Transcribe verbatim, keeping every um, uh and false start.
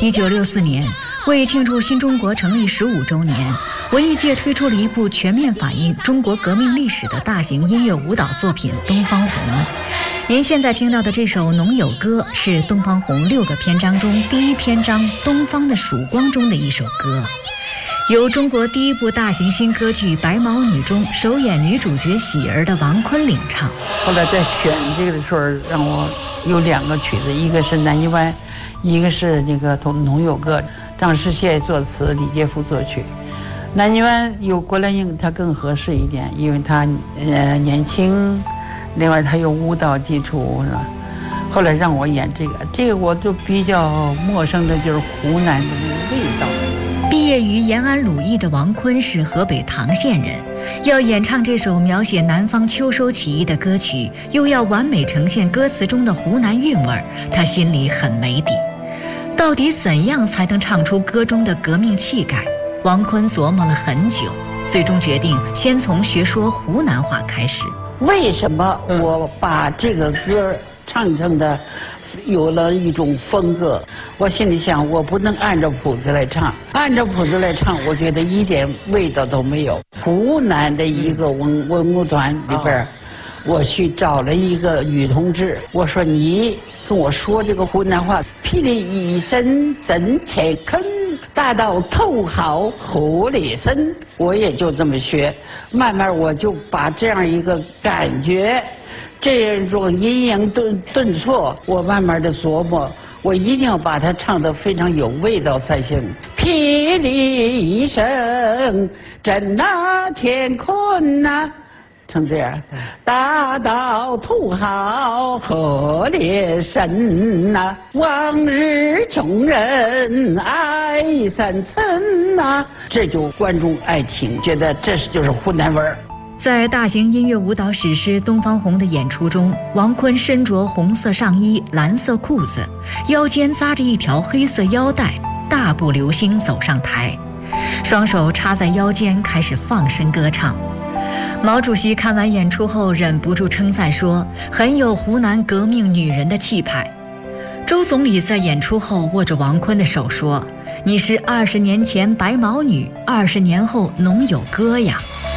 一九六四年，为庆祝新中国成立十五周年，文艺界推出了一部全面反映中国革命历史的大型音乐舞蹈作品《东方红》。您现在听到的这首《农友歌》是《东方红》六个篇章中第一篇章《东方的曙光》中的一首歌，由中国第一部大型新歌剧《白毛女》中首演女主角喜儿的王坤领唱。 后来在选这个的时候，让我有两个曲子，一个是《南泥湾》，一个是那个《农友歌》，张世宪作词，李介甫作曲。南泥湾有郭兰英，她更合适一点，因为她呃年轻，另外她有舞蹈基础，是吧？后来让我演这个，这个我就比较陌生的，就是湖南的那个味道。 毕业于延安鲁艺的王坤是河北唐县人，要演唱这首描写南方秋收起义的歌曲，又要完美呈现歌词中的湖南韵味，他心里很没底。到底怎样才能唱出歌中的革命气概？王坤琢磨了很久，最终决定先从学说湖南话开始。 为什么我把这个歌唱成的有了一种风格？我心里想，我不能按照谱子来唱，按照谱子来唱，我觉得一点味道都没有。湖南的一个文文工团里边，我去找了一个女同志，我说你跟我说这个湖南话，霹雳一声震切坑，大到头好河里深，我也就这么学，慢慢我就把这样一个感觉，这种阴阳顿顿挫，我慢慢的琢磨，我一定要把它唱得非常有味道才行。霹雳一声震那乾坤呐，成这样，大到土豪河里深呐，往日穷人爱三层呐，这就观众爱听，觉得这是就是湖南味儿。 在大型音乐舞蹈史诗《东方红》的演出中，王坤身着红色上衣、蓝色裤子，腰间扎着一条黑色腰带，大步流星走上台，双手插在腰间，开始放声歌唱。毛主席看完演出后忍不住称赞说，很有湖南革命女人的气派。周总理在演出后握着王坤的手说，你是二十年前白毛女，二十年后农友歌呀。